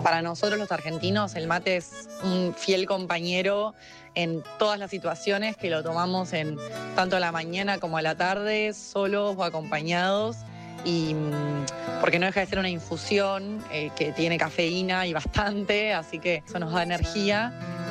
Para nosotros los argentinos el mate es un fiel compañero en todas las situaciones, que lo tomamos en tanto a la mañana como a la tarde, solos o acompañados, y porque no deja de ser una infusión que tiene cafeína y bastante, así que eso nos da energía.